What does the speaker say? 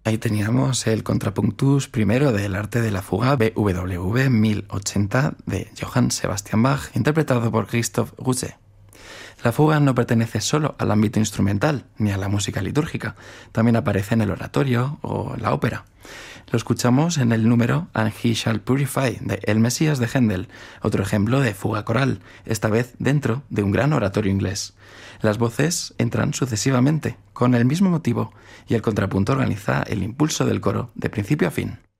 Ahí teníamos el contrapunctus primero del arte de la fuga BWV 1080 de Johann Sebastian Bach, interpretado por Christoph Rousset. La fuga no pertenece solo al ámbito instrumental ni a la música litúrgica, también aparece en el oratorio o en la ópera. Lo escuchamos en el número And He Shall Purify de El Mesías de Händel, otro ejemplo de fuga coral, esta vez dentro de un gran oratorio inglés. Las voces entran sucesivamente, con el mismo motivo, y el contrapunto organiza el impulso del coro de principio a fin.